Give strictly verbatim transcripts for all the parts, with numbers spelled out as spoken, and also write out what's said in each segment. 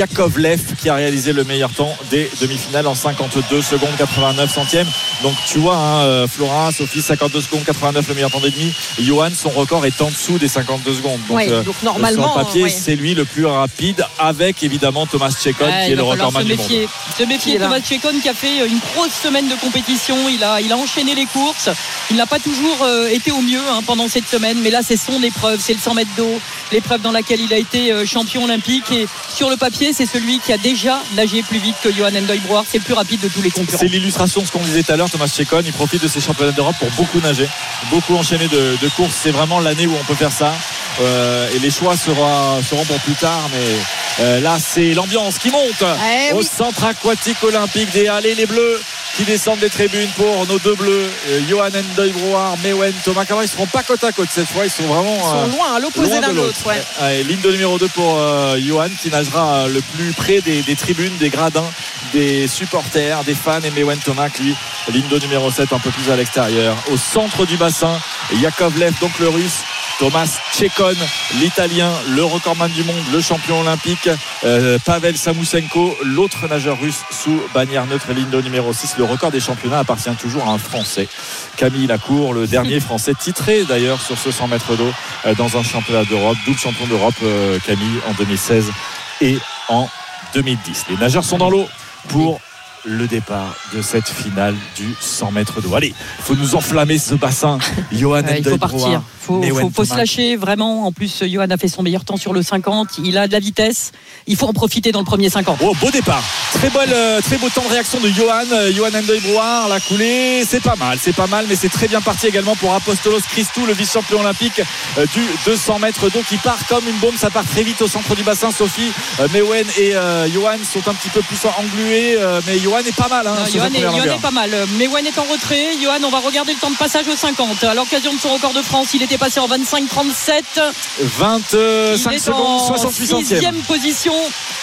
Yakovlev qui a réalisé le meilleur temps des demi-finales en cinquante-deux secondes quatre-vingt-neuf centièmes. Donc tu vois hein, Flora, Sophie, cinquante-deux secondes quatre-vingt-neuf le meilleur temps des demi. Johan, son record est en dessous des cinquante-deux secondes. Donc, ouais, euh, donc normalement sur le papier ouais. c'est lui le plus rapide avec évidemment Thomas Tchekon ouais, qui est le recordman du monde. Se méfier Thomas Tchekon qui a fait une grosse semaine de compétition. Il a, il a enchaîné les courses. Il n'a pas toujours euh, été au mieux hein, pendant cette semaine, mais là c'est son épreuve, c'est le cent mètres d'eau, l'épreuve dans laquelle il a été euh, champion olympique, et sur le papier c'est celui qui a déjà nagé plus vite que Johan Endooij-Brouwer. C'est le plus rapide de tous les concurrents. C'est l'illustration de ce qu'on disait tout à l'heure. Thomas Tchekon, il profite de ses championnats d'Europe pour beaucoup nager, beaucoup enchaîner de, de courses. C'est vraiment l'année où on peut faire ça, euh, et les choix sera, seront pour plus tard, mais euh, là c'est l'ambiance qui monte eh, au oui. centre aquatique olympique des Halles. Les Bleus qui descendent des tribunes pour nos deux bleus, euh, Johan Endooij-Brouwer, Mewen Thomas. Comment ils ne seront pas côte à côte cette fois, ils sont vraiment ils sont euh, loin à l'opposé d'un l'autre. Ouais. Ouais, ligne de numéro deux pour euh, Johan qui nagera le plus près des, des tribunes, des gradins, des supporters, des fans, et Mewen Thomas lui ligne de numéro sept un peu plus à l'extérieur. Au centre du bassin, Yakovlev, donc le russe, Thomas Tchekon, l'italien, le recordman du monde, le champion olympique, euh, Pavel Samoussenko, l'autre nageur russe sous bannière neutre, ligne de numéro six. Le record des championnats appartient toujours à un Français, Camille Lacour, le dernier Français titré d'ailleurs sur ce cent mètres d'eau euh, dans un championnat d'Europe, double champion d'Europe euh, Camille en deux mille seize et en deux mille dix. Les nageurs sont dans l'eau pour le départ de cette finale du cent mètres d'eau. Allez, il faut nous enflammer ce bassin. Johan euh, il faut partir, faut, faut, faut se lâcher vraiment. En plus Johan a fait son meilleur temps sur le cinquante, il a de la vitesse, il faut en profiter dans le premier cinquante. Oh, beau départ, très, belle, euh, très beau temps de réaction de Johan euh, Johan Endooij-Brouwer. La coulée, c'est pas mal, c'est pas mal, mais c'est très bien parti également pour Apostolos Christou, le vice-champion olympique euh, du deux cents mètres d'eau, qui part comme une bombe. Ça part très vite au centre du bassin. Sophie, euh, Mewen et euh, Johan sont un petit peu plus englués, euh, mais Johan est pas mal hein, non, Johan, est, Johan est pas mal. Mewen est en retrait. Johan, on va regarder le temps de passage au cinquante. À l'occasion de son record de France, il était passé en vingt-cinq trente-sept, vingt-cinq secondes soixante-huit centièmes. Sixième position.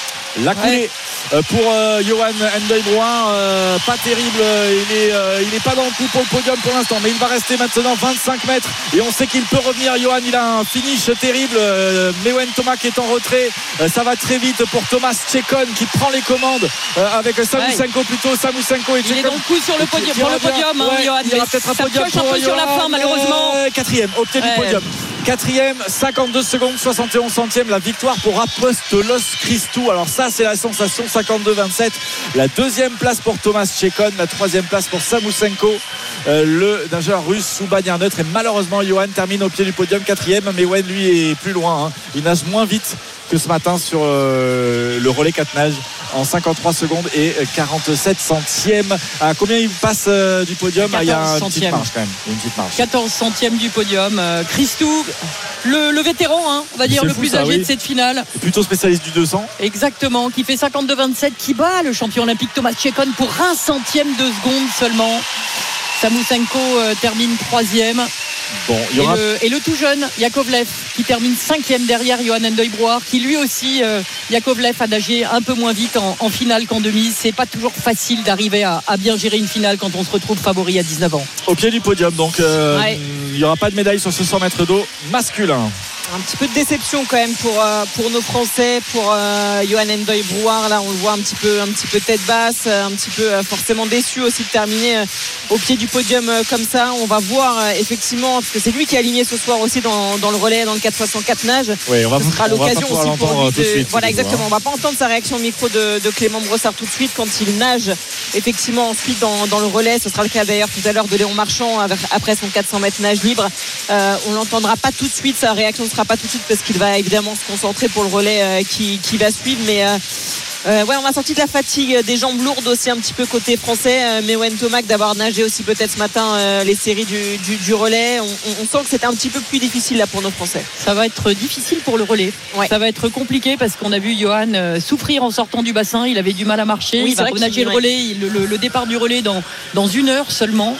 La coulée ouais. pour euh, Johan Endooij-Brouwer, euh, pas terrible, il est, euh, il est pas dans le coup pour le podium pour l'instant, mais il va rester maintenant vingt-cinq mètres et on sait qu'il peut revenir. Johan, il a un finish terrible. euh, Mewen Thomas qui est en retrait, euh, ça va très vite pour Thomas Tchekon qui prend les commandes euh, avec Samoussenko ouais. plutôt Samoussenko et Tchekon. Il est dans le coup sur le podium, pour le podium hein, ouais, Johan, il y aura peut-être un podium pour un peu sur la fin malheureusement. euh, quatrième au pied ouais. du podium. Quatrième, cinquante-deux secondes soixante et onze centièmes, la victoire pour Apostolos Christou. Alors ça c'est la sensation, cinquante-deux vingt-sept. La deuxième place pour Thomas Tchekon, la troisième place pour Samoussenko, euh, le nageur russe sous bannière neutre. Et malheureusement Johan termine au pied du podium quatrième, mais Mewen lui est plus loin hein. Il nage moins vite que ce matin sur euh, le relais quatre nages en cinquante-trois secondes et quarante-sept centièmes. À combien il passe euh, du podium? Ah, il y a une petite marge quand même. Une petite marge. quatorze centièmes du podium. Euh, Christou, le, le vétéran, hein, on va dire le fou, plus ça, âgé oui. de cette finale. Plutôt spécialiste du deux cents. Exactement, qui fait cinquante-deux vingt-sept, qui bat le champion olympique Thomas Tchekon pour un centième de seconde seulement. Samoussenko euh, termine troisième. Bon, il y aura... et, le, et le tout jeune Yakovlev qui termine cinquième derrière Johan Endooij-Brouwer, qui lui aussi euh, Yakovlev a nagé un peu moins vite en, en finale qu'en demi. C'est pas toujours facile d'arriver à, à bien gérer une finale quand on se retrouve favori à dix-neuf ans. Au pied du podium donc euh, ouais. il n'y aura pas de médaille sur ce cent mètres d'eau masculin. Un petit peu de déception quand même pour, euh, pour nos Français, pour euh, Johan Endooij-Brouwer. Là on le voit un petit peu, un petit peu tête basse, un petit peu euh, forcément déçu aussi de terminer euh, au pied du podium euh, comme ça. On va voir euh, effectivement, parce que c'est lui qui est aligné ce soir aussi dans, dans le relais, dans le quatre soixante-quatre nage. Oui, on va, ce sera on l'occasion va aussi pour lui de... Suite, voilà exactement, on va pas entendre sa réaction au micro de, de Clément Brossard tout de suite quand il nage effectivement ensuite dans, dans le relais. Ce sera le cas d'ailleurs tout à l'heure de Léon Marchand avec, après son quatre cents mètres nage libre. Euh, on l'entendra pas tout de suite, sa réaction ne sera pas tout de suite parce qu'il va évidemment se concentrer pour le relais euh, qui, qui va suivre, mais euh, euh, ouais, on a senti de la fatigue, des jambes lourdes aussi un petit peu côté français. euh, Mewen Thomas d'avoir nagé aussi peut-être ce matin euh, les séries du, du, du relais. On, on, on sent que c'était un petit peu plus difficile là pour nos Français. Ça va être difficile pour le relais. Ouais. Ça va être compliqué parce qu'on a vu Johan euh, souffrir en sortant du bassin. Il avait du mal à marcher. Oui, il va renager le relais, le, le, le départ du relais dans, dans une heure seulement.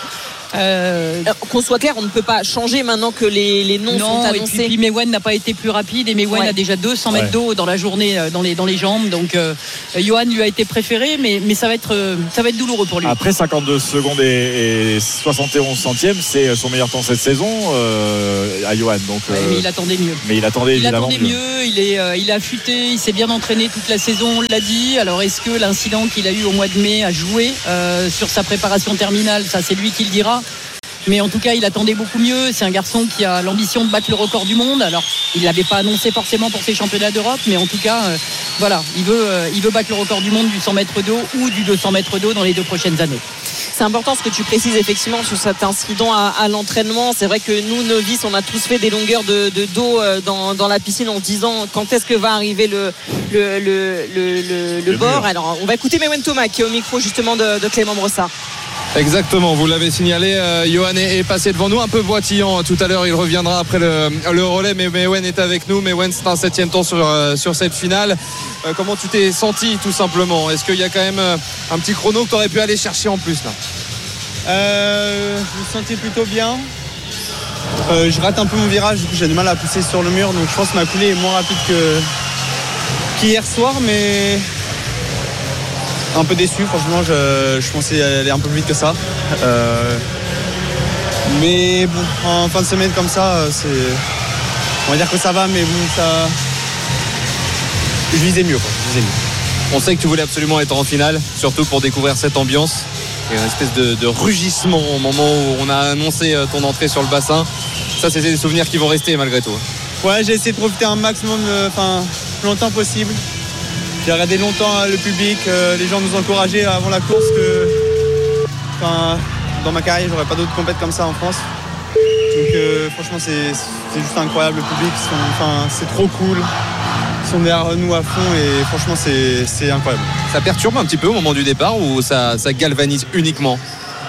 Euh, qu'on soit clair, on ne peut pas changer maintenant que les, les noms non, sont annoncés. Et puis, puis Mewen n'a pas été plus rapide et Mewen ouais. a déjà deux cents mètres ouais. d'eau dans la journée dans les, dans les jambes. Donc euh, Johan lui a été préféré, mais, mais ça, va être, ça va être douloureux pour lui. Après cinquante-deux secondes et, et soixante et onze centièmes, c'est son meilleur temps cette saison euh, à Johan. Donc, ouais, euh, mais il attendait mieux. Mais il attendait il évidemment attendait mieux. mieux. Il, est, euh, il a affûté, il s'est bien entraîné toute la saison, on l'a dit. Alors est-ce que l'incident qu'il a eu au mois de mai a joué euh, sur sa préparation terminale? Ça, c'est lui qui le dira. Mais en tout cas, il attendait beaucoup mieux. C'est un garçon qui a l'ambition de battre le record du monde. Alors, il ne l'avait pas annoncé forcément pour ses championnats d'Europe, mais en tout cas, euh, voilà, il veut, euh, il veut battre le record du monde du cent mètres d'eau ou du deux cents mètres d'eau dans les deux prochaines années. C'est important ce que tu précises effectivement sur cet incident à, à l'entraînement. C'est vrai que nous, novices, on a tous fait des longueurs de, de dos dans, dans la piscine en se disant quand est-ce que va arriver le, le, le, le, le, le bord. Alors, on va écouter Mewen Thomas qui est au micro justement de, de Clément Brossard. Exactement, vous l'avez signalé, euh, Johan est, est passé devant nous, un peu boitillant tout à l'heure, il reviendra après le, le relais, mais Mewen est avec nous. Mewen, c'est un septième temps sur, euh, sur cette finale. Euh, comment tu t'es senti tout simplement? Est-ce qu'il y a quand même euh, un petit chrono que tu aurais pu aller chercher en plus là? euh, Je me sentais plutôt bien. Euh, je rate un peu mon virage, du coup j'ai du mal à pousser sur le mur, donc je pense que ma coulée est moins rapide que qu'hier soir, mais un peu déçu, franchement, je, je pensais aller un peu plus vite que ça. Euh, mais bon, en fin de semaine comme ça, c'est, on va dire que ça va, mais bon, ça, je visais mieux, quoi. Je visais mieux. On sait que tu voulais absolument être en finale, surtout pour découvrir cette ambiance. Il y a une espèce de, de rugissement au moment où on a annoncé ton entrée sur le bassin. Ça, c'est des souvenirs qui vont rester malgré tout. Ouais, j'ai essayé de profiter un maximum, enfin, le plus longtemps possible. J'ai regardé longtemps le public, euh, les gens nous encourageaient avant la course que, enfin, dans ma carrière, j'aurais pas d'autres compètes comme ça en France. Donc euh, franchement, c'est, c'est juste incroyable, le public, ils sont, enfin, c'est trop cool. Ils sont derrière nous à fond et franchement, c'est, c'est incroyable. Ça perturbe un petit peu au moment du départ ou ça, ça galvanise uniquement?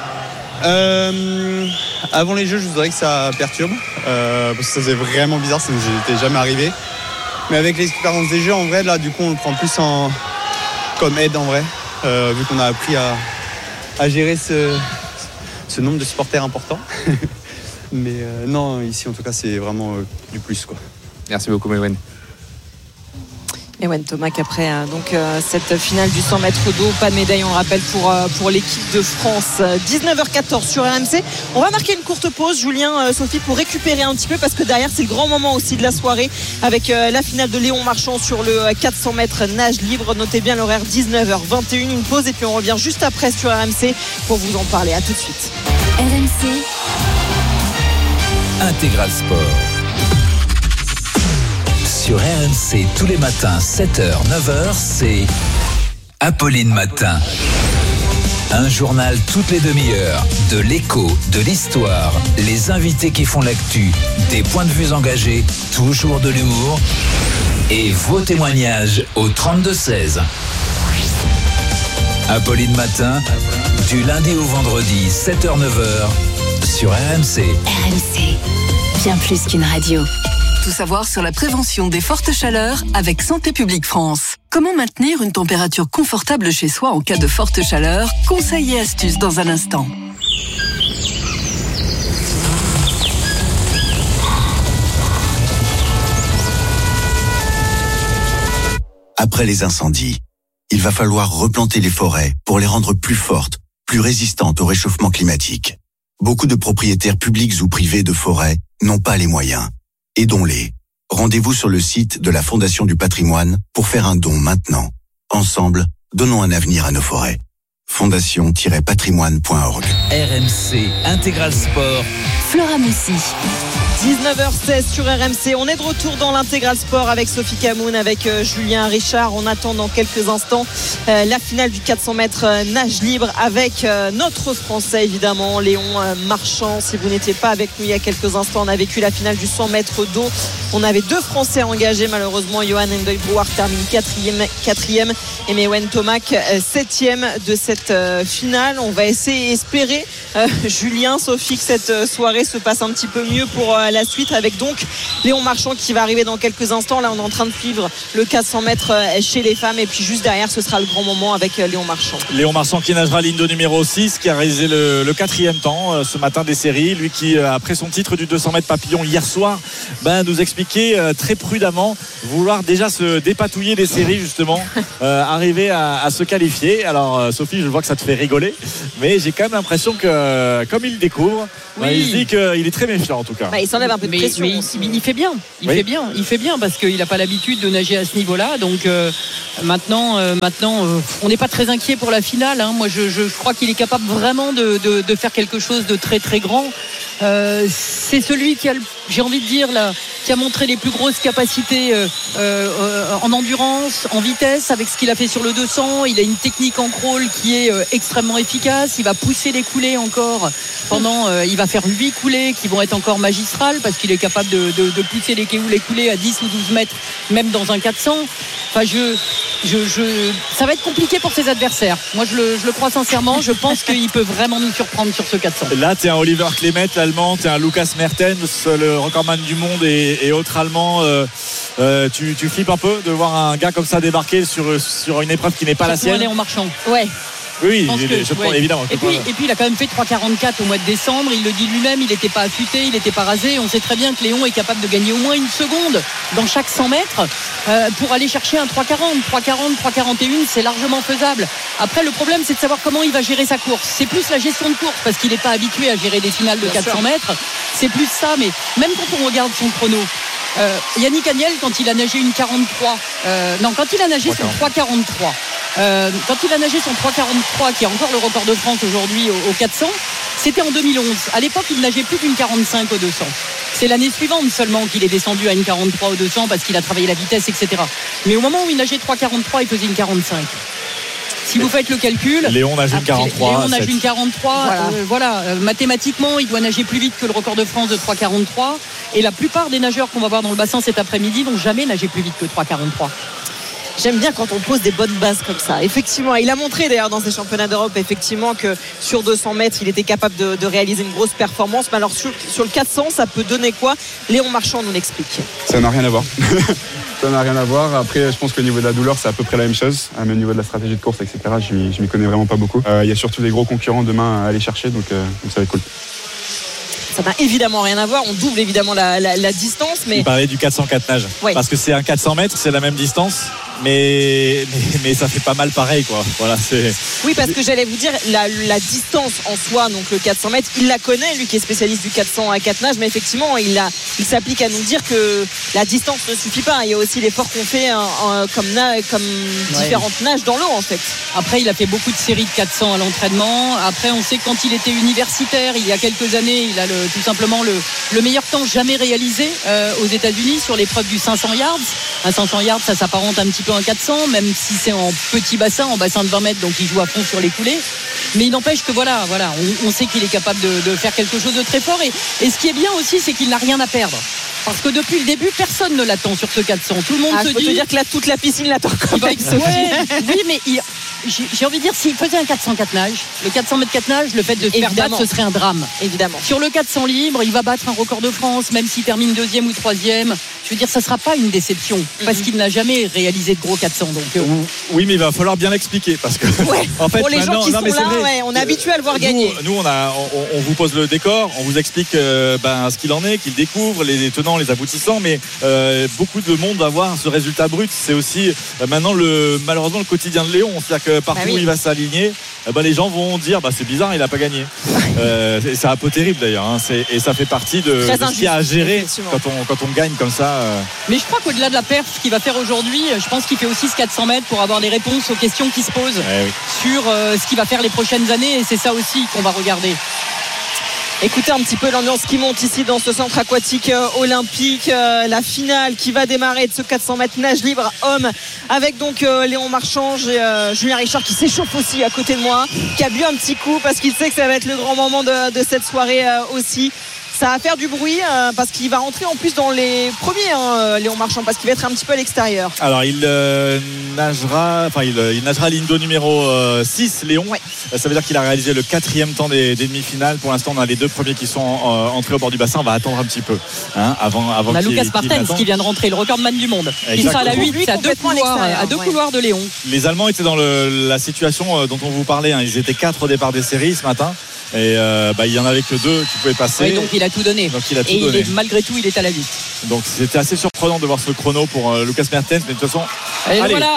euh, Avant les Jeux, je voudrais que ça perturbe, euh, parce que ça faisait vraiment bizarre, ça nous était jamais arrivé. Mais avec l'expérience des Jeux, en vrai, là, du coup, on le prend plus en, comme aide, en vrai, euh, vu qu'on a appris à, à gérer ce, ce nombre de supporters important. Mais euh, non, ici, en tout cas, c'est vraiment euh, du plus, quoi. Merci beaucoup, Mewen. Mewen Thomas après hein, donc euh, cette finale du cent mètres d'eau, pas de médaille on le rappelle pour, euh, pour l'équipe de France. Dix-neuf heures quatorze sur R M C. On va marquer une courte pause, Julien, euh, Sophie, pour récupérer un petit peu parce que derrière c'est le grand moment aussi de la soirée avec euh, la finale de Léon Marchand sur le quatre cents mètres nage libre. Notez bien l'horaire, dix-neuf heures vingt et une, une pause et puis on revient juste après sur R M C pour vous en parler. À tout de suite. R M C Intégral Sport. Sur R M C tous les matins sept heures neuf heures, c'est Apolline Matin. Un journal toutes les demi-heures, de l'écho, de l'histoire, les invités qui font l'actu, des points de vue engagés, toujours de l'humour et vos témoignages au trente-deux seize. Apolline Matin, du lundi au vendredi sept heures neuf heures sur R M C. R M C, bien plus qu'une radio. Tout savoir sur la prévention des fortes chaleurs avec Santé publique France. Comment maintenir une température confortable chez soi en cas de forte chaleur? Conseils et astuces dans un instant. Après les incendies, il va falloir replanter les forêts pour les rendre plus fortes, plus résistantes au réchauffement climatique. Beaucoup de propriétaires publics ou privés de forêts n'ont pas les moyens. Aidons-les. Rendez-vous sur le site de la Fondation du Patrimoine pour faire un don maintenant. Ensemble, donnons un avenir à nos forêts. fondation tiret patrimoine point org. R M C Intégral Sport. Flora Moussi. dix-neuf heures seize sur R M C. On est de retour dans l'intégral sport avec Sophie Camoun, avec euh, Julien Richard. On attend dans quelques instants euh, la finale du quatre cents mètres euh, nage libre avec euh, notre Français évidemment, Léon euh, Marchand. Si vous n'étiez pas avec nous il y a quelques instants, on a vécu la finale du cent mètres d'eau. On avait deux Français engagés. Malheureusement, Johan Endel-Brouard termine quatrième, quatrième et Mewen Thomas euh, septième de cette euh, finale. On va essayer, espérer, euh, Julien, Sophie, que cette euh, soirée soirée se passe un petit peu mieux pour euh, la suite, avec donc Léon Marchand qui va arriver dans quelques instants. Là on est en train de suivre le quatre cents mètres euh, chez les femmes, et puis juste derrière ce sera le grand moment avec euh, Léon Marchand. Léon Marchand qui nagera ligne de numéro six, qui a réalisé le, le quatrième temps euh, ce matin des séries, lui qui euh, après son titre du deux cents mètres papillon hier soir, ben, nous expliquait euh, très prudemment vouloir déjà se dépatouiller des séries justement, euh, arriver à, à se qualifier. Alors euh, Sophie, je vois que ça te fait rigoler, mais j'ai quand même l'impression que euh, comme il découvre, oui. ben, il se dit qu'il est très méfiant en tout cas. Bah, il s'enlève un peu de mais, pression. Mais il, il fait bien, il oui. fait bien, il fait bien parce qu'il n'a pas l'habitude de nager à ce niveau-là. Donc euh, maintenant, euh, maintenant, euh, on n'est pas très inquiet pour la finale. Hein. Moi, je, je, je crois qu'il est capable vraiment de, de, de faire quelque chose de très très grand. Euh, c'est celui qui a, j'ai envie de dire, là, qui a montré les plus grosses capacités euh, euh, en endurance, en vitesse, avec ce qu'il a fait sur le deux cents. Il a une technique en crawl qui est euh, extrêmement efficace. Il va pousser les coulées encore pendant, euh, il va faire huit coulées qui vont être encore magistrales parce qu'il est capable de, de, de pousser les, les coulées à dix ou douze mètres, même dans un quatre cents. Enfin, je, je, je, ça va être compliqué pour ses adversaires. Moi, je le, je le crois sincèrement. Je pense qu'il peut vraiment nous surprendre sur ce quatre cents. Là, tu es un Oliver Clémet, l'Allemand, tu es un Lucas Mertens, le recordman du monde et, et autre Allemand. Euh, euh, tu, tu flippes un peu de voir un gars comme ça débarquer sur, sur une épreuve qui n'est pas Surtout la sienne. En marchant. Ouais. Oui, je, je, que, je prends, ouais. évidemment. Et puis, et puis, il a quand même fait trois quarante-quatre au mois de décembre. Il le dit lui-même, il n'était pas affûté, il n'était pas rasé. On sait très bien que Léon est capable de gagner au moins une seconde dans chaque cent mètres euh, pour aller chercher un trois quarante. trois quarante, trois quarante et un, c'est largement faisable. Après, le problème, c'est de savoir comment il va gérer sa course. C'est plus la gestion de course parce qu'il n'est pas habitué à gérer des finales de bien quatre cents mètres. C'est plus ça, mais même quand on regarde son chrono, euh, Yannick Agnel, quand il a nagé une quarante-trois, euh, non, quand il a nagé son trois quarante-trois, Euh, quand il a nagé son trois quarante-trois, qui est encore le record de France aujourd'hui au, au quatre cents, c'était en deux mille onze. À l'époque, il nageait plus qu'une quarante-cinq au deux cents. C'est l'année suivante seulement qu'il est descendu à une quarante-trois au deux cents parce qu'il a travaillé la vitesse, et cetera. Mais au moment où il nageait trois quarante-trois, il faisait une quarante-cinq. Si vous faites le calcul, Léon nage une quarante-trois. Léon nage une quarante-trois. Voilà, euh, voilà. Euh, mathématiquement, il doit nager plus vite que le record de France de trois quarante-trois. Et la plupart des nageurs qu'on va voir dans le bassin cet après-midi n'ont jamais nagé plus vite que trois quarante-trois. J'aime bien quand on pose des bonnes bases comme ça. Effectivement, il a montré d'ailleurs dans ces championnats d'Europe effectivement que sur deux cents mètres, il était capable de, de réaliser une grosse performance. Mais alors sur, sur le quatre cents, ça peut donner quoi? Léon Marchand nous l'explique. Ça n'a rien à voir. Ça n'a rien à voir. Après, je pense qu'au niveau de la douleur, c'est à peu près la même chose. Même au niveau de la stratégie de course, et cetera, je m'y, je m'y connais vraiment pas beaucoup. Il euh, y a surtout des gros concurrents demain à aller chercher, donc, euh, donc ça va être cool. Ça n'a évidemment rien à voir, on double évidemment la, la, la distance, mais... Il parlait du quatre cent quatre nage, oui. Parce que c'est un quatre cents mètres, c'est la même distance, mais, mais, mais ça fait pas mal pareil quoi. Voilà, c'est... Oui, parce que j'allais vous dire, la, la distance en soi, donc le quatre cents mètres, il la connaît, lui qui est spécialiste du quatre cents à quatre nage, mais effectivement il, a, il s'applique à nous dire que la distance ne suffit pas. Il y a aussi l'effort qu'on fait en, en, comme, na, comme ouais. différentes nages dans l'eau en fait. Après, il a fait beaucoup de séries de quatre cents à l'entraînement. Après, on sait que quand il était universitaire, il y a quelques années, il a le, tout simplement le, le meilleur temps jamais réalisé euh, aux États-Unis sur l'épreuve du cinq cents yards. Un cinq cents yards, ça s'apparente un petit peu à un quatre cents, même si c'est en petit bassin, en bassin de vingt mètres, donc il joue à fond sur les coulées. Mais il n'empêche que voilà, voilà, on, on sait qu'il est capable de, de faire quelque chose de très fort. Et, et ce qui est bien aussi, c'est qu'il n'a rien à perdre. Parce que depuis le début, personne ne l'attend sur ce quatre cents. Tout le monde ah, se je peux dit. te dire que là, toute la piscine l'attend quand même. Ouais, oui, mais il, j'ai, j'ai envie de dire, s'il faisait un quatre cents quatre nage, le quatre cents mètres quatre nage, le fait de se faire battre, ce serait un drame. Évidemment. Sur le quatre cents libre, il va battre un record de France, même s'il termine deuxième ou troisième. Je veux dire, ça ne sera pas une déception, mm-hmm. parce qu'il n'a jamais réalisé de gros quatre cents. Donc, euh... oui, mais il va falloir bien l'expliquer. Parce que, ouais. en fait, pour les gens qui non, sont là, ouais, on est habitué à le voir nous, gagner. Nous, on, a, on, on vous pose le décor, on vous explique euh, ben, ce qu'il en est, qu'il découvre, les tenants, les aboutissants, mais euh, beaucoup de monde va voir ce résultat brut. C'est aussi euh, maintenant, le, malheureusement, le quotidien de Léon. C'est-à-dire que partout bah oui. où il va s'aligner, euh, ben, les gens vont dire bah, c'est bizarre, il n'a pas gagné. euh, c'est, c'est un peu terrible d'ailleurs. Hein, c'est, et ça fait partie de, de ce qu'il y a à gérer quand on, quand on gagne comme ça. Euh... Mais je crois qu'au-delà de la perf qu'il va faire aujourd'hui, je pense qu'il fait aussi ce quatre cents mètres pour avoir des réponses aux questions qui se posent ouais, oui. sur euh, ce qu'il va faire les prochaines années. Et c'est ça aussi qu'on va regarder. Écoutez un petit peu l'ambiance qui monte ici dans ce centre aquatique euh, olympique, euh, la finale qui va démarrer de ce quatre cents mètres nage libre homme avec donc euh, Léon Marchand et euh, Julien Richard qui s'échauffe aussi à côté de moi, qui a bu un petit coup parce qu'il sait que ça va être le grand moment de, de cette soirée euh, aussi. ça va faire du bruit euh, parce qu'il va rentrer en plus dans les premiers, hein, Léon Marchand, parce qu'il va être un petit peu à l'extérieur. Alors il euh, nagera, enfin il, il nagera à l'indo numéro euh, six, Léon. Ouais. Ça veut dire qu'il a réalisé le quatrième temps des, des demi-finales. Pour l'instant, on a les deux premiers qui sont euh, entrés au bord du bassin. On va attendre un petit peu, hein, avant, avant. On a Lucas Martens qui vient de rentrer, le recordman du monde. Exactement. Qui sera à la huit, c'est à deux couloirs, à deux ouais. couloirs de Léon. Les Allemands étaient dans le, la situation dont on vous parlait. Hein. Ils étaient quatre au départ des séries ce matin. Et euh, bah, il y en avait que deux qui pouvaient passer. Ouais, donc il a tout donné. Donc il a tout et donné. Il est, malgré tout, il est à la huit. Donc c'était assez surprenant de voir ce chrono pour euh, Lucas Mertens, mais de toute façon. Et allez. Voilà.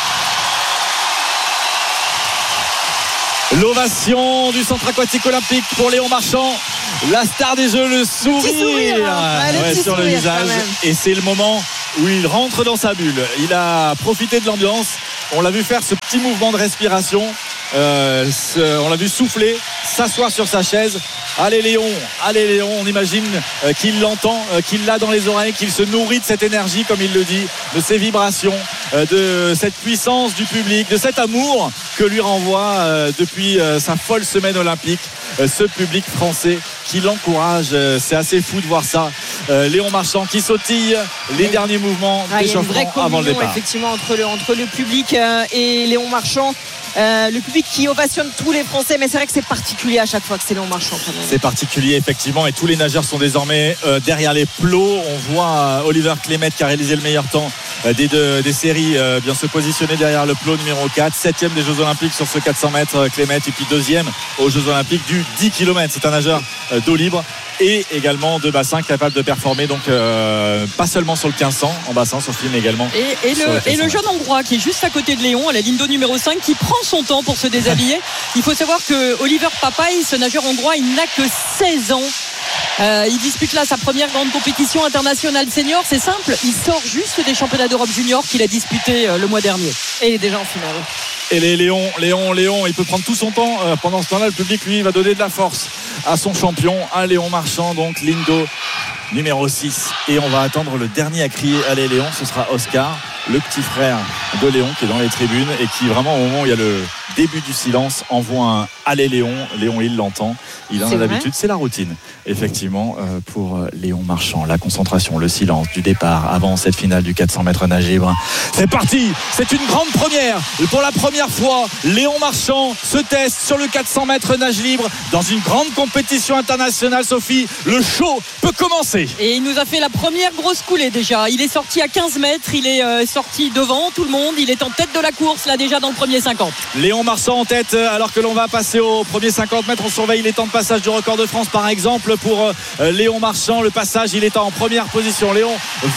L'ovation du centre aquatique olympique pour Léon Marchand, la star des Jeux, le sourire, sourire hein. ouais, ouais, sur le visage. Et c'est le moment où il rentre dans sa bulle. Il a profité de l'ambiance. On l'a vu faire ce petit mouvement de respiration. Euh, ce, on l'a vu souffler, s'asseoir sur sa chaise. Allez Léon, allez Léon, on imagine euh, qu'il l'entend, euh, qu'il l'a dans les oreilles, qu'il se nourrit de cette énergie, comme il le dit, de ces vibrations, euh, de cette puissance du public, de cet amour que lui renvoie euh, depuis euh, sa folle semaine olympique, euh, ce public français qui l'encourage. Euh, c'est assez fou de voir ça. Euh, Léon Marchand qui sautille les oui. derniers mouvements ah, d'échauffement avant le départ. Effectivement, entre le, entre le public euh, et Léon Marchand. Euh, le public qui ovationne tous les Français, mais c'est vrai que c'est particulier à chaque fois que c'est Léon Marchand quand même. C'est particulier effectivement, et tous les nageurs sont désormais euh, derrière les plots. On voit euh, Oliver Clémet qui a réalisé le meilleur temps euh, des, deux, des séries euh, bien se positionner derrière le plot numéro quatre, septième des Jeux Olympiques sur ce quatre cents mètres euh, Clémet, et puis deuxième aux Jeux Olympiques du dix kilomètres. C'est un nageur euh, d'eau libre et également de bassin capable de performer, donc euh, pas seulement sur le quinze cents en bassin, sur film également. Et, et, le, le et le jeune Hongrois qui est juste à côté de Léon à la ligne d'eau numéro cinq, qui prend son temps pour se déshabiller. Il faut savoir que Oliver Papaï, ce nageur hongrois, il n'a que seize ans. Euh, il dispute là sa première grande compétition internationale senior. C'est simple, il sort juste des championnats d'Europe junior qu'il a disputé euh, le mois dernier. Et il est déjà en finale. Et les Léon, Léon, Léon, il peut prendre tout son temps. Euh, pendant ce temps-là, le public, lui, va donner de la force à son champion, à Léon Marchand, donc Lindo numéro six. Et on va attendre le dernier à crier allez Léon, ce sera Oscar, le petit frère de Léon qui est dans les tribunes et qui vraiment au moment où il y a le début du silence envoie un allez Léon. Léon il l'entend, il en a l'habitude, c'est la routine effectivement euh, pour Léon Marchand. La concentration, le silence du départ avant cette finale du quatre cents mètres nage libre. C'est parti, c'est une grande première. Pour la première fois, Léon Marchand se teste sur le quatre cents mètres nage libre dans une grande compétition internationale. Sophie, le show peut commencer. Et il nous a fait la première grosse coulée déjà. Il est sorti à quinze mètres, il est euh, sorti devant tout le monde, il est en tête de la course là déjà dans le premier cinquante. Léon Marchand en tête, alors que l'on va passer au premier cinquante mètres. On surveille les temps de passage du record de France par exemple pour euh, Léon Marchand. Le passage, il est en première position. Léon,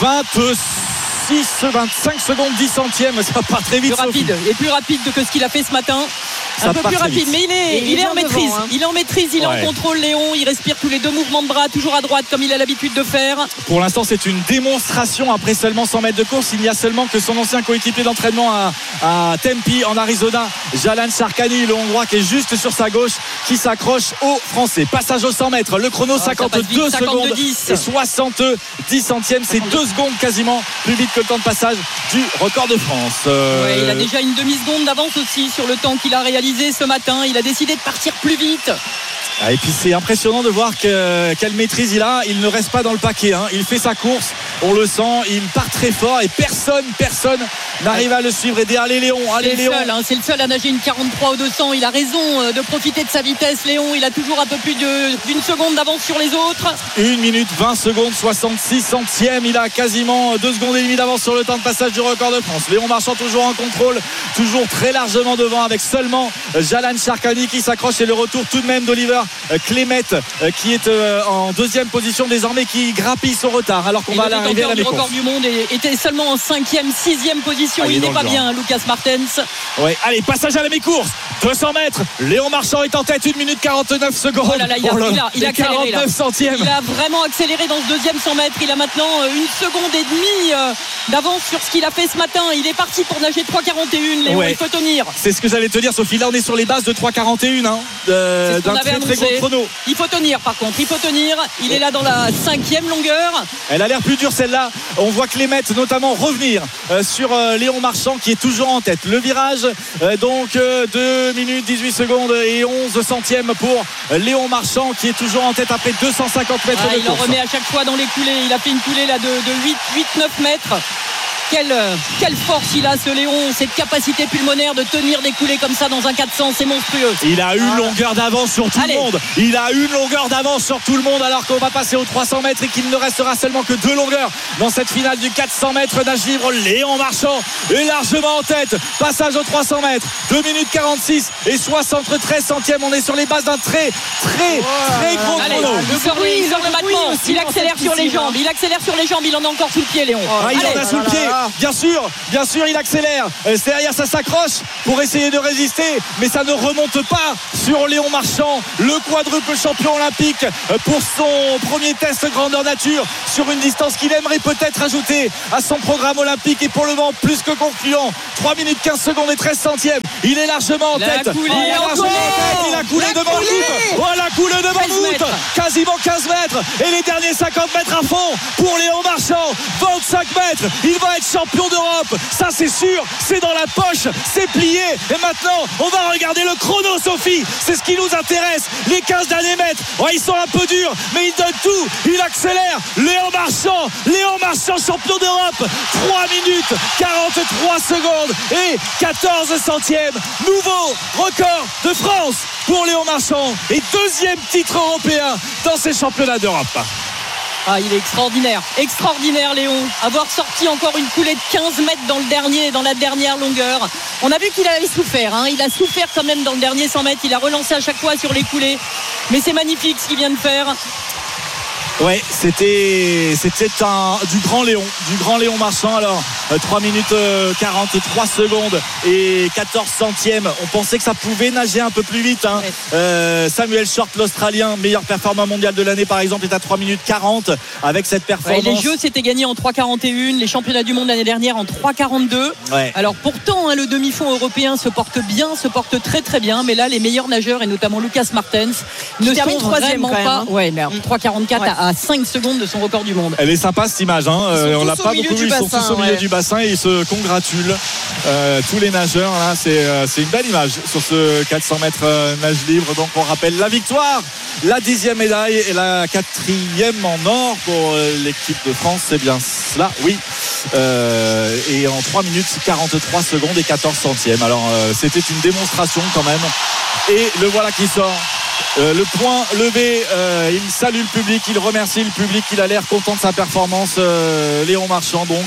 vingt-six, vingt-cinq secondes, dix centièmes, ça part très vite. Plus rapide, Sophie. Et plus rapide que ce qu'il a fait ce matin. Ça un peu plus rapide, mais il est, il, il est en maîtrise. Devant, hein. Il est en maîtrise, il ouais. est en contrôle, Léon. Il respire tous les deux mouvements de bras, toujours à droite, comme il a l'habitude de faire. Pour l'instant, c'est une démonstration après seulement cent mètres de course. Il n'y a seulement que son ancien coéquipier d'entraînement à, à Tempe, en Arizona, Jalan Charkani, le Hongrois, qui est juste sur sa gauche, qui s'accroche aux Français. Passage aux cent mètres. Le chrono, oh, cinquante-deux secondes et soixante-dix centièmes. C'est deux secondes quasiment plus vite que le temps de passage du record de France. Euh... Ouais, il a déjà une demi-seconde d'avance aussi sur le temps qu'il a réalisé ce matin. Il a décidé de partir plus vite. Ah, et puis c'est impressionnant de voir que, quelle maîtrise il a. Il ne reste pas dans le paquet, hein. Il fait sa course, on le sent, il part très fort et personne, personne n'arrive à le suivre. Et allez Léon, allez c'est Léon. Le seul, hein, c'est le seul à nager une quarante-trois au deux cents. Il a raison de profiter de sa vitesse, Léon. Il a toujours un peu plus de, d'une seconde d'avance sur les autres. une minute vingt secondes, soixante-six centièmes. Il a quasiment deux secondes et demie d'avance sur le temps de passage du record de France. Léon Marchand toujours en contrôle, toujours très largement devant, avec seulement Jalan Charkani qui s'accroche. Et le retour tout de même d'Oliver Clémet qui est en deuxième position désormais, qui grappille son retard alors qu'on et va à l'arrivée à la le record du monde était seulement en cinquième, sixième position. Ah, il, il n'est pas bien, Lucas Martens. Ouais, allez, passage à la mi-course, deux cents mètres. Léon Marchand est en tête, une minute quarante-neuf secondes. Oh là là, il, a, oh là, il, a, il a accéléré là. Centièmes. Il a vraiment accéléré dans ce deuxième cent mètres. Il a maintenant une seconde et demie d'avance sur ce qu'il a fait ce matin. Il est parti pour nager trois quarante et un. Léon, ouais. Il faut tenir. C'est ce que j'allais te dire, Sophie. Là, on est sur les bases de trois quarante et un, hein, de, d'un très très gros chrono. Il faut tenir par contre, il faut tenir. Il est là dans la cinquième longueur. Elle a l'air plus dure celle-là. On voit Clémet notamment revenir euh, sur euh, les Léon Marchand qui est toujours en tête. Le virage, euh, donc euh, deux minutes dix-huit secondes et onze centièmes pour Léon Marchand qui est toujours en tête après deux cent cinquante mètres ah, de il course. en remet à chaque fois dans les coulées. Il a fait une coulée là de, de huit neuf mètres. Quelle, quelle force il a, ce Léon, cette capacité pulmonaire de tenir des coulées comme ça dans un quatre cents, c'est monstrueux. Il a une longueur d'avance sur tout Allez. le monde. Il a une longueur d'avance sur tout le monde alors qu'on va passer aux trois cents mètres et qu'il ne restera seulement que deux longueurs dans cette finale du quatre cents mètres nage libre. Léon Marchand est largement en tête. Passage aux trois cents mètres. deux minutes quarante-six et soixante-treize centièmes. On est sur les bases d'un très, très, très gros Allez, chrono. le sort le, il sort le battement. Il accélère sur les jambes. Il accélère sur les jambes. Il en a encore sous le pied, Léon. Ah, il Allez. en a sous le pied. Bien sûr, bien sûr, il accélère. Euh, Derrière, ça s'accroche pour essayer de résister, mais ça ne remonte pas sur Léon Marchand, le quadruple champion olympique, euh, pour son premier test grandeur nature sur une distance qu'il aimerait peut-être ajouter à son programme olympique et pour le moment plus que concluant. trois minutes quinze secondes et treize centièmes. Il est largement en La tête. coulée il est largement en tête. Il a coulé La devant coulée. Mout. Oh, la coulée devant quinze Mout. mètres. Quasiment quinze mètres. Et les derniers cinquante mètres à fond pour Léon Marchand. vingt-cinq mètres. Il va être champion d'Europe. Ça, c'est sûr. C'est dans la poche. C'est plié. Et maintenant, on va regarder le chrono, Sophie. C'est ce qui nous intéresse. Les quinze derniers mètres. Oh, ils sont un peu durs, mais il donne tout. Il accélère. Léon Marchand. Léon Marchand, champion d'Europe. trois minutes quarante-trois secondes et quatorze centièmes. Nouveau record de France pour Léon Marchand. Et deuxième titre européen dans ces championnats d'Europe. Ah, il est extraordinaire, extraordinaire Léon. Avoir sorti encore une coulée de quinze mètres dans le dernier, dans la dernière longueur. On a vu qu'il avait souffert, hein. Il a souffert quand même dans le dernier cent mètres. Il a relancé à chaque fois sur les coulées. Mais c'est magnifique ce qu'il vient de faire. Ouais, c'était c'était un du grand Léon, du grand Léon Marchand. Alors trois minutes quarante-trois secondes et quatorze centièmes. On pensait que ça pouvait nager un peu plus vite, hein. euh, Samuel Short, l'Australien, meilleur performant mondial de l'année par exemple, est à trois minutes quarante avec cette performance. Ouais, les Jeux s'étaient gagnés en trois quarante et un, les championnats du monde l'année dernière en trois quarante-deux. Ouais. Alors pourtant, hein, le demi-fond européen se porte bien, se porte très très bien, mais là les meilleurs nageurs et notamment Lucas Martens ne termine sont troisième vraiment quand même, pas. hein. Ouais, mais alors, trois quarante-quatre Ouais. à, à cinq secondes de son record du monde. Elle est sympa cette image, hein. euh, on l'a pas beaucoup vu. Ils sont tous au milieu ouais. du bassin et ils se congratulent. Euh, tous les nageurs là, c'est, euh, c'est une belle image sur ce quatre cents mètres euh, nage libre. Donc on rappelle la victoire, la dixième médaille et la quatrième en or pour euh, l'équipe de France. C'est bien cela, oui. Euh, et en trois minutes quarante-trois secondes et quatorze centièmes. Alors euh, c'était une démonstration quand même. Et le voilà qui sort. Euh, le point levé, euh, il salue le public, il remercie le public, il a l'air content de sa performance, euh, Léon Marchand. Donc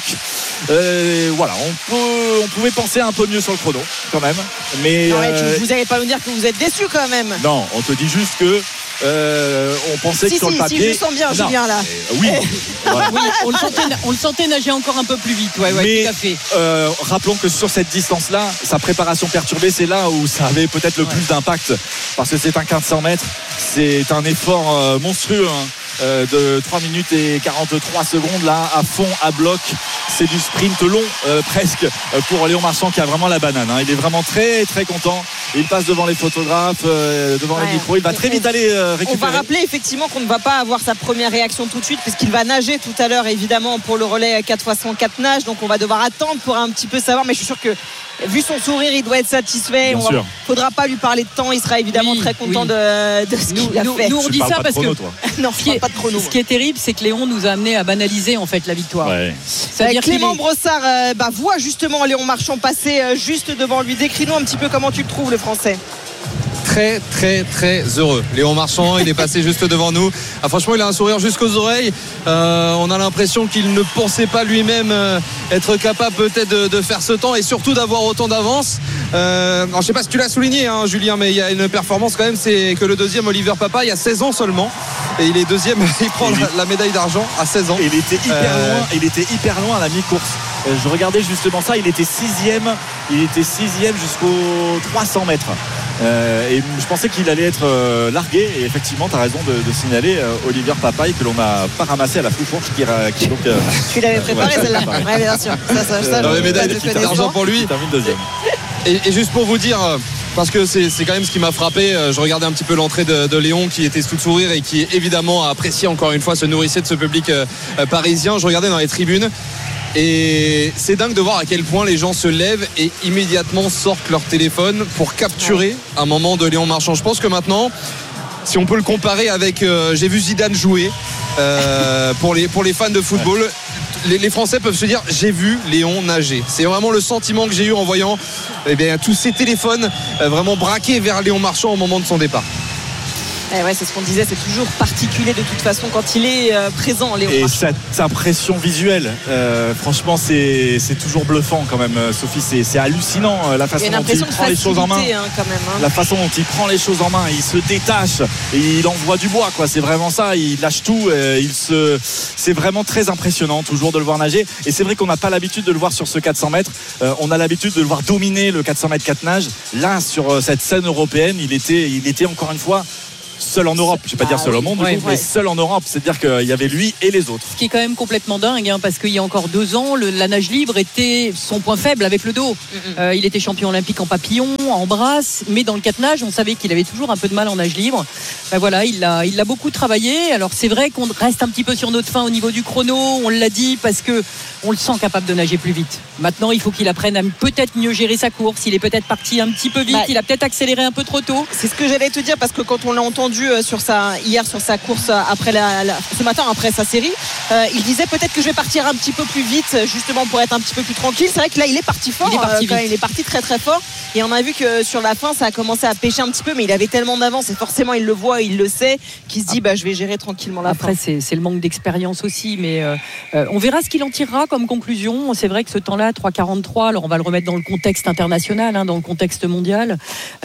euh, voilà, on, peut, on pouvait penser un peu mieux sur le chrono quand même, mais non, ouais, euh, tu, vous n'allez pas nous dire que vous êtes déçus quand même. non, on te dit juste que euh, on pensait si, que sur si, le papier si, je le sens bien, non, Julien là. euh, oui, voilà. Oui, on le, sentait, on le sentait nager encore un peu plus vite. Ouais, ouais, mais tout à fait. euh, rappelons que sur cette distance-là, sa préparation perturbée, c'est là où ça avait peut-être le ouais. plus d'impact, parce que c'est un quatre cents mètres, c'est un effort euh, monstrueux, hein, euh, de trois minutes et quarante-trois secondes là, à fond, à bloc. C'est du sprint long euh, presque euh, pour Léon Marchand qui a vraiment la banane, hein. Il est vraiment très très content. Il passe devant les photographes, euh, devant Ouais. les micros. Il va très vite aller euh, On récupérer. va rappeler effectivement qu'on ne va pas avoir sa première réaction tout de suite puisqu'il va nager tout à l'heure évidemment pour le relais quatre fois cent quatre nage, donc on va devoir attendre pour un petit peu savoir, mais je suis sûr que vu son sourire il doit être satisfait. Bien On sûr. va, faudra pas lui parler de temps, il sera évidemment Oui, très content oui. de, de ce Nous, qu'il a nous, fait. nous, on Tu dit parles ça pas de parce chrono, que toi. Non, ce je qui, est, parle pas de chrono. ce qui est terrible, c'est que Léon nous a amené à banaliser en fait la victoire. Ouais. C'est-à-dire qu'il Clément est- Brossard euh, bah, voit justement Léon Marchand passer euh, juste devant lui. Décris-nous un petit peu comment tu le trouves, le Français. Très très très heureux. Léon Marchand, il est passé juste devant nous. Ah, franchement, il a un sourire jusqu'aux oreilles. Euh, on a l'impression qu'il ne pensait pas lui-même euh, être capable peut-être de, de faire ce temps et surtout d'avoir autant d'avance. Euh, alors, je sais pas si tu l'as souligné, hein, Julien, mais il y a une performance quand même, c'est que le deuxième, Oliver Papa, il y a seize ans seulement, et il est deuxième. Il prend la, la médaille d'argent à seize ans. Il était hyper Euh, loin, il était hyper loin à la mi-course. Euh, Je regardais justement ça, il était sixième, il était sixième jusqu'aux trois cents mètres. Euh, et je pensais qu'il allait être euh, largué. Et effectivement, tu as raison de, de signaler euh, Olivier Papaye que l'on n'a pas ramassé à la Foufourche, qui, qui donc. Euh, Tu l'avais préparé ouais, celle-là. préparé. Ouais, bien sûr. Ça, ça, ça, Dans je- les médailles pas de de connaissance. d'argent pour lui. Il termine deuxième. Et, et juste pour vous dire, euh, parce que c'est, c'est quand même ce qui m'a frappé, euh, je regardais un petit peu l'entrée de, de Léon qui était sous sourire et qui évidemment a apprécié encore une fois, se nourrissait de ce public euh, euh, parisien. Je regardais dans les tribunes. Et c'est dingue de voir à quel point les gens se lèvent et immédiatement sortent leur téléphone pour capturer un moment de Léon Marchand. Je pense que maintenant, si on peut le comparer avec euh, j'ai vu Zidane jouer euh, pour, les, pour les fans de football, ouais. les, les Français peuvent se dire j'ai vu Léon nager. C'est vraiment le sentiment que j'ai eu en voyant eh bien, tous ces téléphones euh, vraiment braqués vers Léon Marchand au moment de son départ. Eh ouais, c'est ce qu'on disait, c'est toujours particulier de toute façon quand il est euh, présent, Léon Et Marchand. cette impression visuelle, euh, franchement, c'est, c'est toujours bluffant quand même, Sophie. C'est, c'est hallucinant euh, la façon dont il prend les choses en main. Hein, quand même, hein. La façon dont il prend les choses en main, il se détache et il envoie du bois, quoi. C'est vraiment ça. Il lâche tout. Euh, il se, c'est vraiment très impressionnant toujours de le voir nager. Et c'est vrai qu'on n'a pas l'habitude de le voir sur ce quatre cents mètres. Euh, on a l'habitude de le voir dominer le quatre cents mètres quatre nages. Là, sur euh, cette scène européenne, il était, il était encore une fois seul en Europe, je ne vais pas ah, dire seul oui, au monde, ouais, coup, ouais. mais seul en Europe, c'est-à-dire qu'il y avait lui et les autres. Ce qui est quand même complètement dingue, hein, parce qu'il y a encore deux ans, le, la nage libre était son point faible avec le dos. Mm-hmm. Euh, il était champion olympique en papillon, en brasse, mais dans le quatre nage, on savait qu'il avait toujours un peu de mal en nage libre. Ben voilà, il l'a, il l'a beaucoup travaillé. Alors c'est vrai qu'on reste un petit peu sur notre fin au niveau du chrono, on l'a dit, parce que on le sent capable de nager plus vite. Maintenant, il faut qu'il apprenne à peut-être mieux gérer sa course. Il est peut-être parti un petit peu vite, bah, il a peut-être accéléré un peu trop tôt. C'est ce que j'allais te dire, parce que quand on l'a entendu sur sa, hier sur sa course après la, la, ce matin après sa série, euh, il disait peut-être que je vais partir un petit peu plus vite justement pour être un petit peu plus tranquille. C'est vrai que là il est parti fort, il est parti, euh, il est parti très très fort et on a vu que sur la fin ça a commencé à pêcher un petit peu, mais il avait tellement d'avance et forcément il le voit, il le sait, qu'il se dit bah, je vais gérer tranquillement la après fin. c'est, c'est le manque d'expérience aussi, mais euh, euh, on verra ce qu'il en tirera comme conclusion. C'est vrai que ce temps-là, trois quarante-trois, alors on va le remettre dans le contexte international, hein, dans le contexte mondial.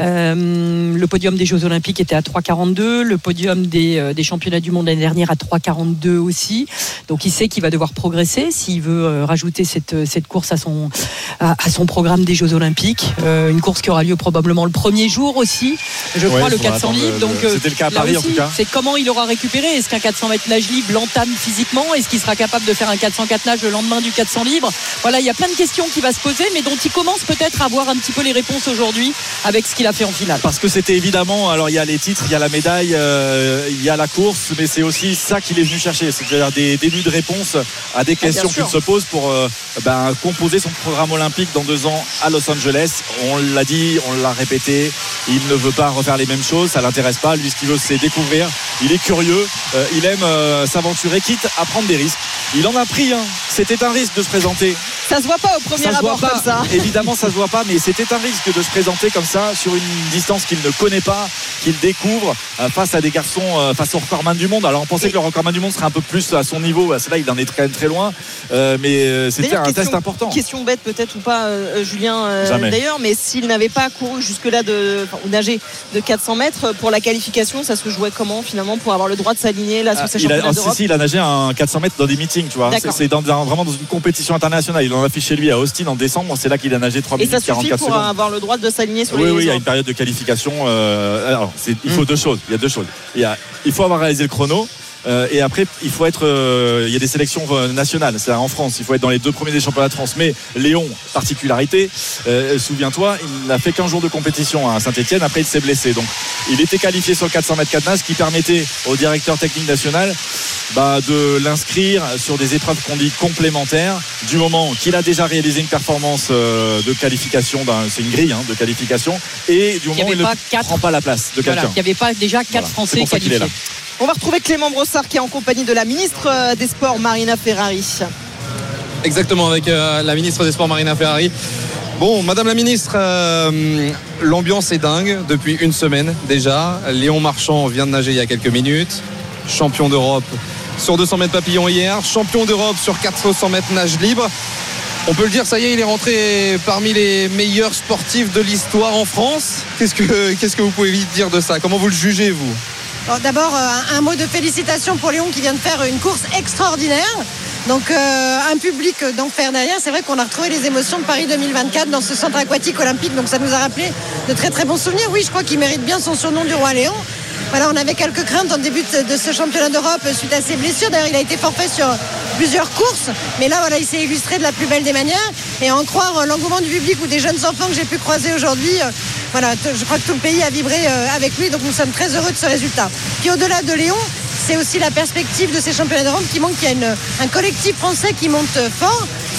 Euh, le podium des Jeux Olympiques était à trois quarante-deux, le podium des, euh, des championnats du monde l'année dernière à trois quarante-deux aussi. Donc il sait qu'il va devoir progresser s'il veut euh, rajouter cette, cette course à son, à, à son programme des Jeux Olympiques. Euh, une course qui aura lieu probablement le premier jour aussi, je crois, ouais, le quatre cents libre. Donc, le, c'était le cas à Paris aussi, en tout cas. C'est comment il aura récupéré. Est-ce qu'un quatre cents mètres nage libre l'entame physiquement? Est-ce qu'il sera capable de faire un quatre cent quatre nage le lendemain du quatre cents libre? Voilà, il y a plein de questions qui va se poser, mais dont il commence peut-être à avoir un petit peu les réponses aujourd'hui avec ce qu'il a fait en finale. Parce que c'était évidemment, alors il y a les titres, il y a la médaille, euh, il y a la course, mais c'est aussi ça qu'il est venu chercher, c'est-à-dire des débuts de réponse à des questions ah, qu'il se pose pour euh, ben, composer son programme olympique dans deux ans à Los Angeles. On l'a dit, on l'a répété, il ne veut pas refaire les mêmes choses, ça l'intéresse pas. Lui, ce qu'il veut, c'est découvrir. Il est curieux, euh, il aime euh, s'aventurer, quitte à prendre des risques. Il en a pris, hein. C'était un risque de se présenter. Ça se voit pas au premier ça abord comme ça. Évidemment, ça se voit pas, mais c'était un risque de se présenter comme ça sur une distance qu'il ne connaît pas, qu'il découvre euh, face à des garçons, euh, face au recordman du monde. Alors on pensait Et... que le recordman du monde serait un peu plus à son niveau. C'est là, il en est très très loin, euh, mais euh, c'était d'ailleurs, un question, test important. Question bête peut-être ou pas, euh, Julien. Euh, d'ailleurs, mais s'il n'avait pas couru jusque-là de, enfin, ou nagé de quatre cents mètres pour la qualification, ça se jouait comment finalement pour avoir le droit de s'aligner là sur ces championnats a, d'Europe? Si, si, il a nagé un quatre cents mètres dans des meetings, tu vois. C'est, c'est dans, dans, vraiment dans une compétition internationale. Il en a fait chez lui à Austin en décembre. C'est là qu'il a nagé trois minutes quarante-quatre secondes. Et ça suffit pour avoir le droit de s'aligner sur oui, les. Oui, oui, il y a une période de qualification. Euh, alors, c'est, il faut mmh. deux choses. Il y a deux choses. Il, y a, il faut avoir réalisé le chrono. Euh, et après il faut être euh, il y a des sélections euh, nationales, c'est en France, il faut être dans les deux premiers des championnats de France. Mais Léon, particularité, euh, souviens-toi, il n'a fait qu'un jour de compétition à Saint-Etienne, après il s'est blessé, donc il était qualifié sur le quatre cents mètres quatre nage, ce qui permettait au directeur technique national bah, de l'inscrire sur des épreuves qu'on dit complémentaires, du moment qu'il a déjà réalisé une performance euh, de qualification, ben, c'est une grille hein, de qualification, et du moment où il ne quatre... prend pas la place de quelqu'un. Voilà, il n'y avait pas déjà quatre voilà. Français qualifiés. On va retrouver Clément Brossard qui est en compagnie de la ministre des Sports Marina Ferrari. Exactement, avec euh, la ministre des Sports Marina Ferrari. Bon, Madame la ministre, euh, l'ambiance est dingue depuis une semaine déjà. Léon Marchand vient de nager il y a quelques minutes, champion d'Europe sur deux cents mètres papillon hier, champion d'Europe sur quatre cents mètres nage libre. On peut le dire, ça y est, il est rentré parmi les meilleurs sportifs de l'histoire en France. Qu'est-ce que, qu'est-ce que vous pouvez dire de ça? Comment vous le jugez, vous? Alors, d'abord, un, un mot de félicitation pour Léon qui vient de faire une course extraordinaire. Donc euh, un public d'enfer derrière. C'est vrai qu'on a retrouvé les émotions de Paris deux mille vingt-quatre dans ce centre aquatique olympique. Donc ça nous a rappelé de très très bons souvenirs. Oui, je crois qu'il mérite bien son surnom du roi Léon. Voilà, on avait quelques craintes en début de ce championnat d'Europe suite à ses blessures. D'ailleurs, il a été forfait sur plusieurs courses. Mais là, voilà, il s'est illustré de la plus belle des manières. Et à en croire l'engouement du public ou des jeunes enfants que j'ai pu croiser aujourd'hui, euh, voilà, je crois que tout le pays a vibré euh, avec lui. Donc nous sommes très heureux de ce résultat. Puis au-delà de Léon, c'est aussi la perspective de ces championnats d'Europe qui montre qu'il y a une, un collectif français qui monte fort.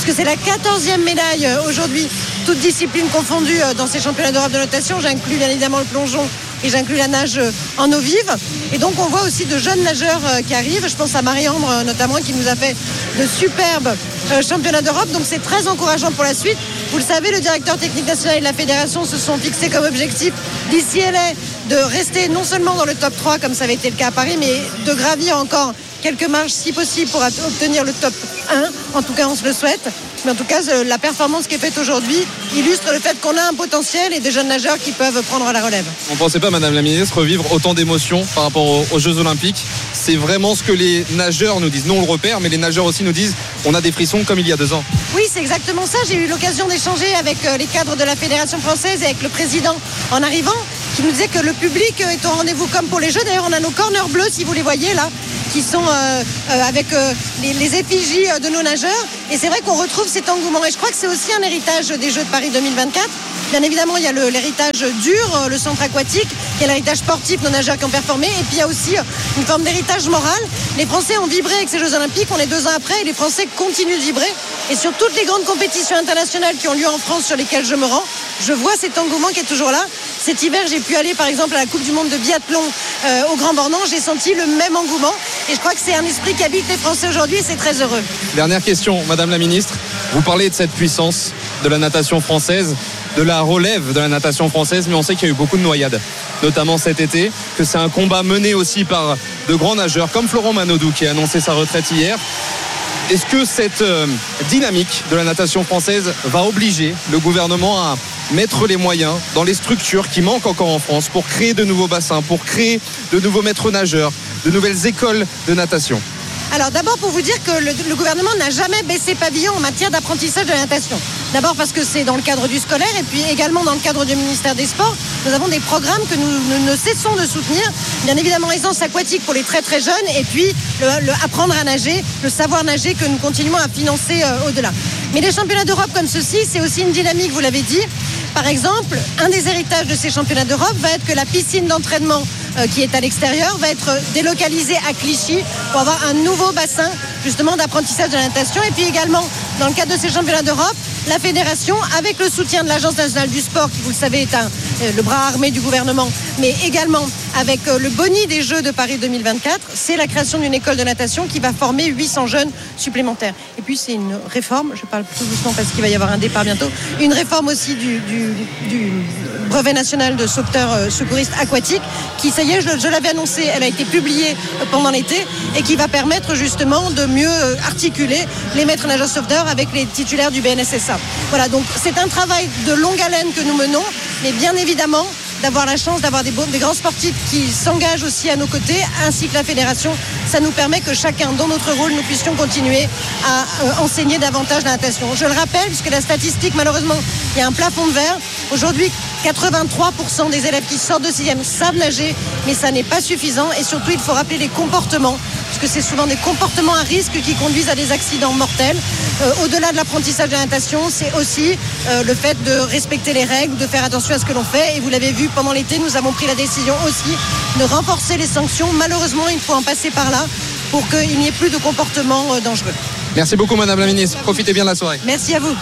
puisque c'est la quatorzième médaille aujourd'hui, toutes disciplines confondues dans ces championnats d'Europe de natation. J'inclus bien évidemment le plongeon et j'inclus la nage en eau vive. Et donc on voit aussi de jeunes nageurs qui arrivent. Je pense à Marie-Ambre notamment, qui nous a fait de superbes championnats d'Europe. Donc c'est très encourageant pour la suite. Vous le savez, le directeur technique national et la fédération se sont fixés comme objectif d'ici L A de rester non seulement dans le top trois comme ça avait été le cas à Paris, mais de gravir encore quelques marches si possible pour obtenir le top un. En tout cas on se le souhaite. Mais en tout cas la performance qui est faite aujourd'hui illustre le fait qu'on a un potentiel et des jeunes nageurs qui peuvent prendre la relève. On ne pensait pas, Madame la Ministre, revivre autant d'émotions par rapport aux, aux Jeux Olympiques. C'est vraiment ce que les nageurs nous disent. Nous on le repère, mais les nageurs aussi nous disent on a des frissons comme il y a deux ans. Oui, c'est exactement ça. J'ai eu l'occasion d'échanger avec les cadres de la Fédération française et avec le président en arrivant, qui nous disait que le public est au rendez-vous comme pour les Jeux. D'ailleurs on a nos corners bleus, si vous les voyez là, qui sont euh, euh, avec euh, les, les effigies de nos nageurs. Et c'est vrai qu'on retrouve cet engouement. Et je crois que c'est aussi un héritage des Jeux de Paris deux mille vingt-quatre. Bien évidemment, il y a le, l'héritage dur, le centre aquatique, il y a l'héritage sportif, nos nageurs qui ont performé, et puis il y a aussi une forme d'héritage moral. Les Français ont vibré avec ces Jeux Olympiques, on est deux ans après, et les Français continuent de vibrer. Et sur toutes les grandes compétitions internationales qui ont lieu en France, sur lesquelles je me rends, je vois cet engouement qui est toujours là. Cet hiver, j'ai pu aller par exemple à la Coupe du Monde de biathlon euh, au Grand Bornand, j'ai senti le même engouement. Et je crois que c'est un esprit qui habite les Français aujourd'hui, et c'est très heureux. Dernière question, Madame la Ministre. Vous parlez de cette puissance de la natation française, de la relève de la natation française, mais on sait qu'il y a eu beaucoup de noyades, notamment cet été, que c'est un combat mené aussi par de grands nageurs comme Florent Manodou qui a annoncé sa retraite hier. Est-ce que cette euh, dynamique de la natation française va obliger le gouvernement à mettre les moyens dans les structures qui manquent encore en France pour créer de nouveaux bassins, pour créer de nouveaux maîtres nageurs, de nouvelles écoles de natation? Alors d'abord pour vous dire que le, le gouvernement n'a jamais baissé pavillon en matière d'apprentissage de la natation. D'abord parce que c'est dans le cadre du scolaire et puis également dans le cadre du ministère des Sports. Nous avons des programmes que nous, nous ne cessons de soutenir. Bien évidemment aisance aquatique pour les très très jeunes et puis le, le apprendre à nager, le savoir nager que nous continuons à financer euh, au-delà. Mais les championnats d'Europe comme ceci, c'est aussi une dynamique, vous l'avez dit. Par exemple, un des héritages de ces championnats d'Europe va être que la piscine d'entraînement euh, qui est à l'extérieur va être délocalisée à Clichy pour avoir un nouveau bassin justement d'apprentissage de la natation. Et puis également, dans le cadre de ces championnats d'Europe, la fédération, avec le soutien de l'Agence nationale du sport, qui vous le savez est un, euh, le bras armé du gouvernement, mais également avec euh, le boni des Jeux de Paris deux mille vingt-quatre, c'est la création d'une école de natation qui va former huit cents jeunes supplémentaires. Et puis c'est une réforme, je parle tout doucement parce qu'il va y avoir un départ bientôt, une réforme aussi du, du, du brevet national de sauveteur euh, secouriste aquatique qui, ça y est, je, je l'avais annoncé, elle a été publiée pendant l'été et qui va permettre justement de mieux articuler les maîtres nageurs sauveteurs avec les titulaires du B N S S A. Voilà, donc c'est un travail de longue haleine que nous menons, mais bien évidemment d'avoir la chance d'avoir des, beaux, des grands sportifs qui s'engagent aussi à nos côtés, ainsi que la fédération, ça nous permet que chacun, dans notre rôle, nous puissions continuer à euh, enseigner davantage la natation. Je le rappelle, puisque la statistique, malheureusement, il y a un plafond de verre. Aujourd'hui, quatre-vingt-trois pour cent des élèves qui sortent de sixième savent nager, mais ça n'est pas suffisant. Et surtout, il faut rappeler les comportements, puisque c'est souvent des comportements à risque qui conduisent à des accidents mortels. Euh, au-delà de l'apprentissage de la natation, c'est aussi euh, le fait de respecter les règles, de faire attention à ce que l'on fait. Et vous l'avez vu, pendant l'été, nous avons pris la décision aussi de renforcer les sanctions. Malheureusement, il faut en passer par là pour qu'il n'y ait plus de comportements euh, dangereux. Merci beaucoup, Madame la Ministre. Profitez bien de la soirée. Merci à vous.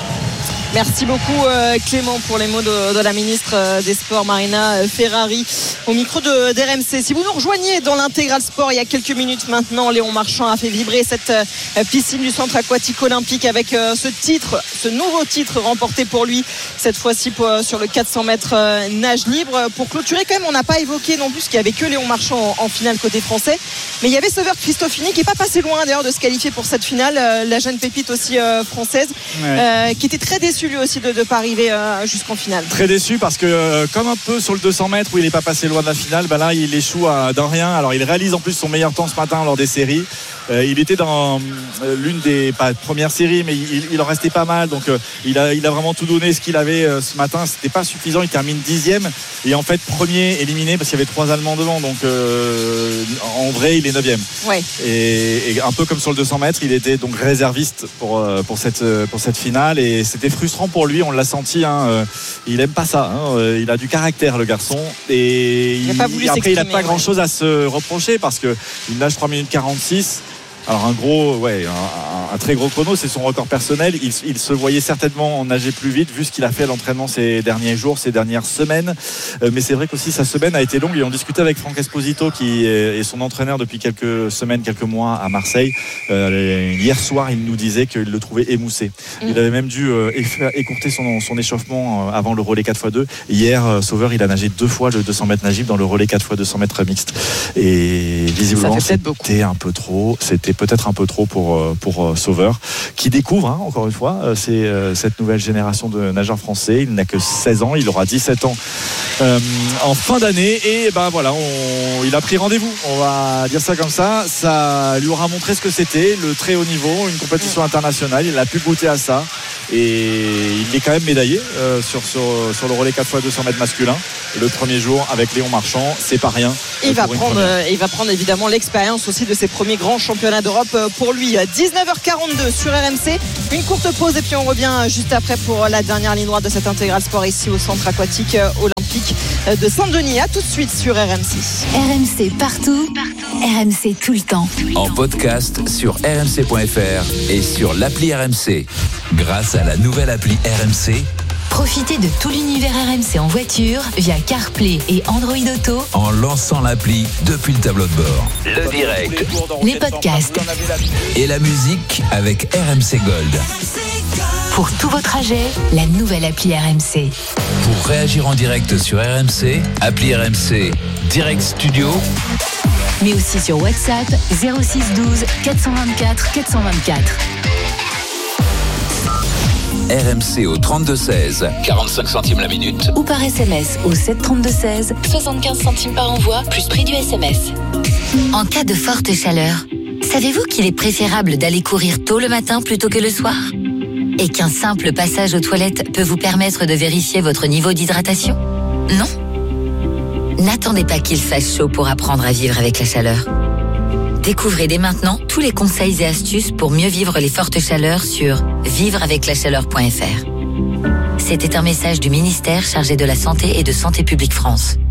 Merci beaucoup euh, Clément pour les mots de, de la ministre euh, des Sports Marina Ferrari au micro de d'R M C. Si vous nous rejoignez dans l'Intégral Sport il y a quelques minutes maintenant, Léon Marchand a fait vibrer cette euh, piscine du centre aquatique olympique avec euh, ce titre, ce nouveau titre remporté pour lui cette fois-ci pour, euh, sur le quatre cents mètres euh, nage libre. Pour clôturer quand même, on n'a pas évoqué non plus qu'il n'y avait que Léon Marchand en, en finale côté français, mais il y avait Sauveur Christofini qui n'est pas passé loin d'ailleurs de se qualifier pour cette finale, euh, la jeune pépite aussi euh, française ouais. euh, qui était très déçue lui aussi de ne pas arriver euh, jusqu'en finale. Très déçu parce que euh, comme un peu sur le deux cents mètres où il n'est pas passé loin de la finale, bah là il échoue à, d'un rien. Alors il réalise en plus son meilleur temps ce matin lors des séries. Euh, il était dans euh, l'une des pas premières séries, mais il, il en restait pas mal. Donc euh, il, a, il a vraiment tout donné ce qu'il avait euh, ce matin. C'était pas suffisant. Il termine dixième et en fait premier éliminé parce qu'il y avait trois Allemands devant. Donc euh, en vrai il est neuvième. Ouais. Et, et un peu comme sur le deux cents mètres, il était donc réserviste pour euh, pour cette pour cette finale et c'était frustrant pour lui. On l'a senti. Hein, euh, il aime pas ça. Hein, euh, il a du caractère le garçon et il, il a pas voulu après il a pas ouais. grand chose à se reprocher parce que il nage trois minutes quarante-six. Alors un gros, ouais, un, un très gros chrono, c'est son record personnel. Il, il se voyait certainement en nager plus vite vu ce qu'il a fait à l'entraînement ces derniers jours, ces dernières semaines. Euh, mais c'est vrai qu'aussi sa semaine a été longue et on discutait avec Franck Esposito qui est, est son entraîneur depuis quelques semaines, quelques mois à Marseille. Euh, hier soir, il nous disait qu'il le trouvait émoussé. Mmh. Il avait même dû euh, écourter son, son échauffement avant le relais quatre fois deux. Hier, euh, Sauveur, il a nagé deux fois le deux cents mètres nagible dans le relais quatre fois deux cents mètres mixte. Et visiblement, c'était un peu trop. C'était peut-être un peu trop pour, pour Sauveur, qui découvre, hein, encore une fois, c'est euh, cette nouvelle génération de nageurs français. Il n'a que seize ans, il aura dix-sept ans euh, en fin d'année. Et ben voilà, on, il a pris rendez-vous, on va dire ça comme ça. Ça lui aura montré ce que c'était, le très haut niveau, une compétition internationale. Il a pu goûter à ça. Et il est quand même médaillé euh, sur, sur, sur le relais quatre fois deux cents mètres masculin le premier jour avec Léon Marchand, c'est pas rien. Il va prendre, euh, il va prendre évidemment l'expérience aussi de ses premiers grands championnats d'Europe pour lui. dix-neuf heures quarante-deux sur R M C, une courte pause et puis on revient juste après pour la dernière ligne droite de cet intégral sport ici au centre aquatique olympique de Saint-Denis. À tout de suite sur R M C. R M C partout, partout. R M C tout le temps. En podcast sur r m c point f r et sur l'appli R M C. Grâce à la nouvelle appli R M C, profitez de tout l'univers R M C en voiture via CarPlay et Android Auto en lançant l'appli depuis le tableau de bord. Le direct, les podcasts et la musique avec R M C Gold. Pour tout vos trajets, la nouvelle appli R M C. Pour réagir en direct sur R M C, appli R M C Direct Studio. Mais aussi sur WhatsApp zéro six douze quatre cent vingt-quatre quatre cent vingt-quatre. R M C au trente-deux seize, quarante-cinq centimes la minute. Ou par S M S au sept trente-deux seize, soixante-quinze centimes par envoi, plus prix du S M S. En cas de forte chaleur, savez-vous qu'il est préférable d'aller courir tôt le matin plutôt que le soir ? Et qu'un simple passage aux toilettes peut vous permettre de vérifier votre niveau d'hydratation ? Non ? N'attendez pas qu'il fasse chaud pour apprendre à vivre avec la chaleur. Découvrez dès maintenant tous les conseils et astuces pour mieux vivre les fortes chaleurs sur vivre avec la chaleur point f r. C'était un message du ministère chargé de la Santé et de Santé publique France.